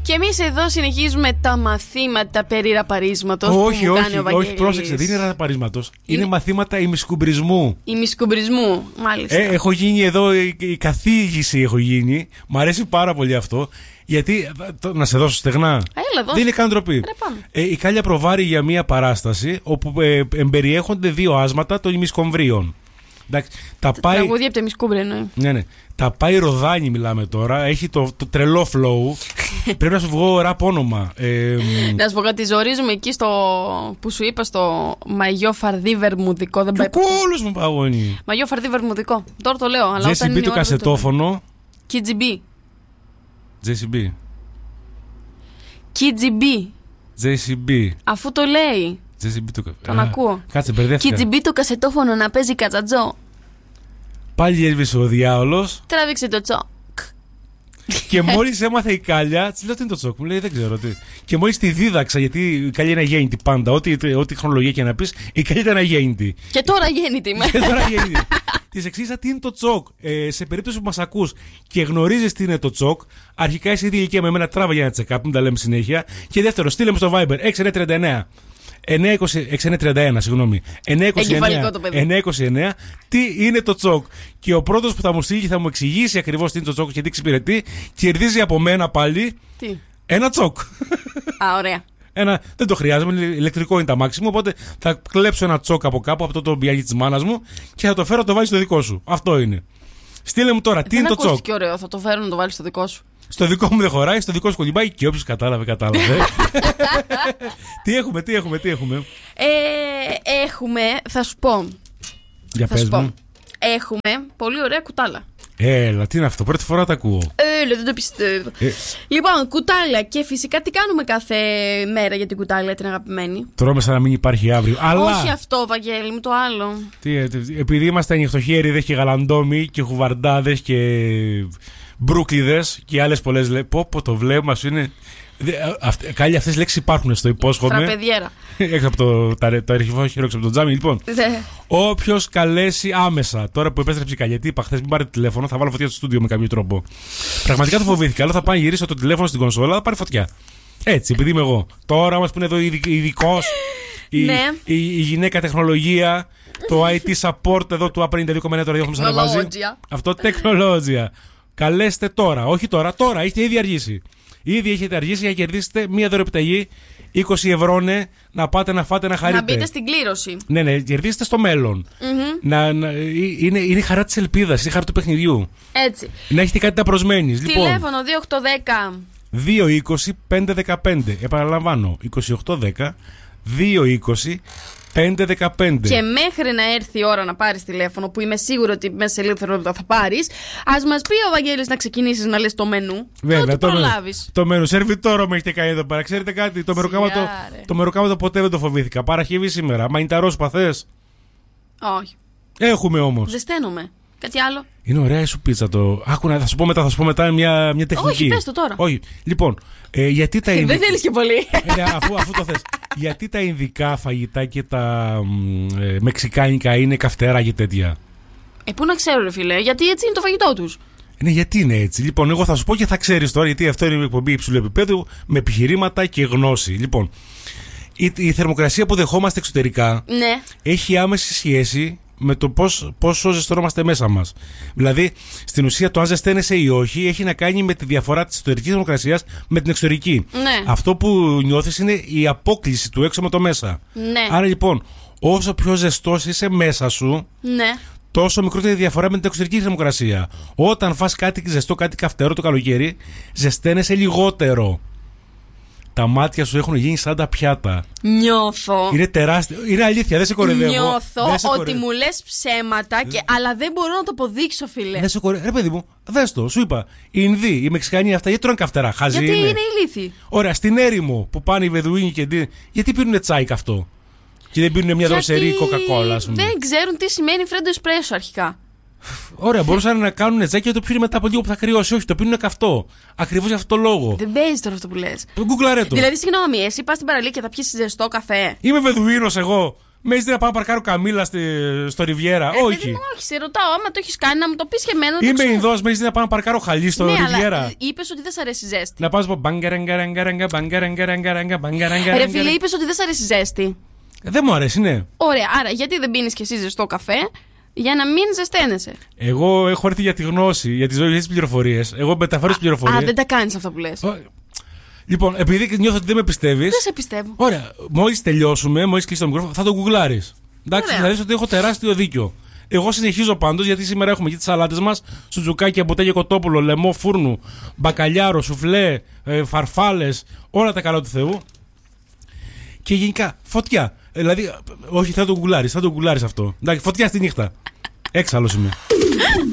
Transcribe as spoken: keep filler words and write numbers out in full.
Και εμείς εδώ συνεχίζουμε τα μαθήματα περί ραπαρίσματος. Όχι, που όχι, κάνει ο όχι, Βαγγέλης. πρόσεξε, δεν είναι ραπαρίσματος. Είναι, Είναι μαθήματα ημισκουμπρισμού. Ημισκουμπρισμού, μάλιστα. Ε, έχω γίνει εδώ, η, η καθήγηση έχω γίνει. Μ' αρέσει πάρα πολύ αυτό. Γιατί, το, να σε δώσω στεγνά. Έλα, δώσε. Δεν είναι καν ντροπή. Ε, η Κάλια προβάρει για μια παράσταση όπου ε, εμπεριέχονται δύο άσματα των ημισκομβρίων. Εντάξει, τα Τα πάει... τραγούδια από το ημισκούμπρι εννοεί. Ναι, ναι. Τα πάει Ροδάνη, μιλάμε τώρα. Έχει το, το τρελό flow. Πρέπει να σου βγω ραπ όνομα. Ε, Να σου πω κάτι, ζορίζουμε εκεί στο που σου είπα στο μαγιό φαρδί βερμουδικό. Δεν πάει και όλος μου παγώνει. Μαγιό φαρδί βερμουδικό. Τώρα το λέω, αλλά τζέι σι όταν μπι είναι το η ώρα δεν το λέω. κασετόφωνο. κέι τζι μπι. τζέι σι μπι. κέι τζι μπι. τζέι σι μπι. Αφού το λέει. τζέι σι μπι το... Τον Α, ακούω. Κάτσε, μπερδεύτηκα. κέι τζι μπι το κασετόφωνο να παίζει κατσατζό. Πάλι έσβησε ο διάολος. Τράβηξε το τσό. Και μόλις έμαθε η Κάλια, της λέω τι είναι το τσόκ. Μου λέει δεν ξέρω τι. Και μόλις τη δίδαξα, γιατί η Κάλια είναι αγέννητη πάντα. Ό,τι, ό,τι χρονολογία και να πεις, η Κάλια ήταν αγέννητη. Και τώρα γέννητη είμαι. Και τώρα αγέννητη. Της εξήγησα τι είναι το τσόκ. Ε, σε περίπτωση που μας ακούς και γνωρίζεις τι είναι το τσόκ, αρχικά είσαι ίδια ηλικία με εμένα, τράβα για ένα check-up, μην τα λέμε συνέχεια. Και δεύτερο, στείλε μου στο Viber έξι εννιά τρία εννιά. εννιά εννιά τριάντα ένα, συγγνώμη. εννιά είκοσι εννιά, τι είναι το τσόκ. Και ο πρώτος που θα μου στείλει θα μου εξηγήσει ακριβώς τι είναι το τσόκ και τι εξυπηρετεί, κερδίζει από μένα πάλι Τι? ένα τσόκ. Α, ωραία. Ένα, δεν το χρειάζομαι, ηλεκτρικό είναι τα μάξιμο. Οπότε θα κλέψω ένα τσόκ από κάπου, από το, το μπιάκι της μάνας μου και θα το φέρω να το βάλει στο δικό σου. Αυτό είναι. Στείλε μου τώρα, τι δεν είναι το τσόκ. ακούστηκε ωραίο, θα το φέρω να το βάλει στο δικό σου. Στο δικό μου δεν χωράει, στο δικό σου κολυμπάει και όποιος κατάλαβε, κατάλαβε. Τι έχουμε, τι έχουμε, τι έχουμε. Ε, έχουμε, θα σου πω. Για θα πες σου πω. μου. Έχουμε πολύ ωραία κουτάλα. Έλα, τι είναι αυτό, πρώτη φορά τα ακούω. Έλα, δεν το πιστεύω. Ε. Λοιπόν, κουτάλια. Και φυσικά τι κάνουμε κάθε μέρα για την κουτάλια, την αγαπημένη. Τρώμε σαν να μην υπάρχει αύριο. Αλλά. Όχι αυτό, Βαγγέλη μου, το άλλο. Τι, ε, τι, επειδή είμαστε ανοιχτοχέριδες και γαλαντόμοι και χουβαρντάδες και μπρούκλιδες και άλλες πολλές λέξεις. Πω, πω, το βλέμμα σου είναι. Κάλλια, αυτές οι λέξεις υπάρχουν στο υπόσχομαι. Φραπεδιέρα. Έξω από το, το αρχικό χειρό, έξω από το τζάμι. Λοιπόν, όποιος καλέσει άμεσα, τώρα που επέστρεψε η Κάλλια, γιατί είπα χθες μην πάρετε τηλέφωνο, θα βάλω φωτιά στο στούντιο με κάποιο τρόπο. Πραγματικά το φοβήθηκα, αλλά θα πάω γυρίσω το τηλέφωνο στην κονσόλα, θα πάρει φωτιά. Έτσι, επειδή είμαι εγώ. Τώρα όμως που είναι εδώ ειδικός, η, ναι. η, η γυναίκα τεχνολογία, το άι τι support εδώ του Α πενήντα δύο κόμμα εννιά τώρα έχουμε σαν ανεβάζει. Αυτό τεχνολόγια. Καλέστε τώρα, όχι τώρα, τώρα έχετε ήδη αργήσει. Ήδη έχετε αργήσει για να κερδίσετε μία δωρεπιταγή είκοσι ευρώ ναι, να πάτε να φάτε να χαρείτε. Να μπείτε στην κλήρωση. Ναι, ναι, κερδίσετε στο μέλλον. Mm-hmm. Να, να, είναι, είναι η χαρά της ελπίδας, είναι η χαρά του παιχνιδιού. Έτσι. Να έχετε κάτι να προσμένεις. Τηλέφωνο λοιπόν, δύο οκτώ ένα δύο μηδέν είκοσι πέντε δεκαπέντε. Επαναλαμβάνω, είκοσι οκτώ δέκα δύο είκοσι πέντε δεκαπέντε. Και μέχρι να έρθει η ώρα να πάρεις τηλέφωνο, που είμαι σίγουρη ότι μέσα σε λίγο θα πάρεις, ας μας πει ο Βαγγέλης να ξεκινήσεις να λες το μενού. Βέβαια, το, το, προλάβεις. το μενού. Σερβιτόρο με έχετε κάνει εδώ πέρα. Ξέρετε κάτι, το μεροκάματο, το μεροκάματο ποτέ δεν το φοβήθηκα. Παραχύβη σήμερα. Μανιταρόσπα θες? Όχι. Έχουμε όμως. Ζεσταίνομαι. Κάτι άλλο? Είναι ωραία η σου πίτσα το. Άκου να θα σου πω μετά, θα σου πω μετά μια, μια τεχνική. Όχι, πες το τώρα. Όχι. Λοιπόν, ε, γιατί τα Ινδικά. Δεν θέλεις και πολύ. Ε, αφού, αφού το θες. Γιατί τα ινδικά φαγητά και τα ε, μεξικάνικα είναι καυτερά και τέτοια? Ε, πού να ξέρω, ρε φίλε, γιατί έτσι είναι το φαγητό τους. Ναι, γιατί είναι έτσι. Λοιπόν, εγώ θα σου πω και θα ξέρεις τώρα, γιατί αυτό είναι μια εκπομπή υψηλού επίπεδου με επιχειρήματα και γνώση. Λοιπόν, η, η θερμοκρασία που δεχόμαστε εξωτερικά ναι. έχει άμεση σχέση με το πώς, πόσο ζεσταίνομαστε μέσα μας. Δηλαδή, στην ουσία, το αν ζεσταίνεσαι ή όχι έχει να κάνει με τη διαφορά της εσωτερικής θερμοκρασίας με την εξωτερική. Ναι. Αυτό που νιώθεις είναι η απόκλιση του έξω με το μέσα. Ναι. Άρα λοιπόν, όσο πιο ζεστός είσαι μέσα σου, ναι. τόσο μικρότερη διαφορά με την εξωτερική θερμοκρασία. Όταν φας κάτι ζεστό, κάτι καυτερό το καλοκαίρι, ζεσταίνεσαι λιγότερο. Τα μάτια σου έχουν γίνει σαν τα πιάτα. Νιώθω. Είναι τεράστιο. Είναι αλήθεια, δεν σε κοροϊδεύω. Νιώθω δεν σε ότι κορε... μου λες ψέματα, και... αλλά δεν μπορώ να το αποδείξω, φίλε. Δεν σε κοροϊδεύω. Ρε παιδί μου, δες το, σου είπα. Οι Ινδοί, οι Μεξικανοί αυτά, γιατί τρώνε καυτερά? Χαζί γιατί είναι. είναι ηλίθιοι. Ωραία, στην έρημο που πάνε οι Βεδουίνοι και τι. Γιατί πίνουν τσάι καυτό? Και δεν πίνουν μια δροσερή κοκακόλα, α πούμε? Δεν ξέρουν τι σημαίνει φρέντο εσπρέσο αρχικά. Ωραία, μπορούσαν να κάνουν τζάκι και το πιούν μετά από λίγο που θα κρυώσει. Όχι, το πίνουν καυτό. Ακριβώς για αυτό το λόγο. Δεν παίζει τώρα αυτό που λες. Γκουγκλαρέ το. Δηλαδή, συγγνώμη, εσύ πας στην παραλία και θα πιεις ζεστό καφέ? Είμαι Βεδουίνος εγώ. Με ζητεί να πάω να παρκάρω καμήλα στη, στο Ριβιέρα. Ε, όχι. Δεν, όχι, σε ρωτάω, άμα το έχει κάνει να μου το πει και εμένα. Είμαι Ινδός, με ζητεί να πάω να παρκάρω χαλί στο ναι, Ριβιέρα. Είπε ότι δεν σ' αρέσει ζέστη. Να πάω να πω μπαγκαραγκα, μπαγκαραγκα, μπαγκαραγκα. Ρε φίλε, είπε ότι δεν σ' αρέσει ζέστη. Δεν μου αρέσει, ναι. Ωραία, άρα γιατί δεν πίνει κι εσύ ζεστό καφέ? Για να μην ζεσταίνεσαι. Εγώ έχω έρθει για τη γνώση, για τι ζωές πληροφορίες. Εγώ μεταφέρω τις πληροφορίες. Α, δεν τα κάνεις αυτά που λες. Λοιπόν, επειδή νιώθω ότι δεν με πιστεύεις. Δεν σε πιστεύω. Ωραία, μόλις τελειώσουμε, μόλις κλείσει το μικρόφωνο, θα το γκουγκλάρεις. Εντάξει, θα δεις ότι έχω τεράστιο δίκιο. Εγώ συνεχίζω πάντως, γιατί σήμερα έχουμε και τις σαλάτες μας: σουτζουκάκια, μποτέγια κοτόπουλο, λαιμό φούρνου, μπακαλιάρο, σουφλέ, ε, φαρφάλες, όλα τα καλά του Θεού. Και γενικά, φωτιά. Δηλαδή, όχι, θα το γκουγκλάρεις, θα το γκουγκλάρεις αυτό. Εντάξει, φωτιά στη νύχτα. Έξαλλος είμαι.